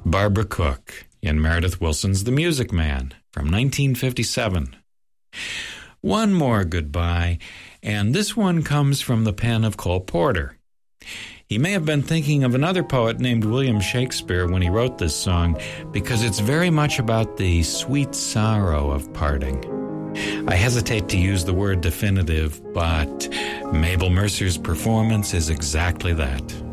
Barbara Cook in Meredith Willson's The Music Man from 1957. One more goodbye, and this one comes from the pen of Cole Porter. He may have been thinking of another poet named William Shakespeare when he wrote this song, because it's very much about the sweet sorrow of parting. I hesitate to use the word definitive, but Mabel Mercer's performance is exactly that.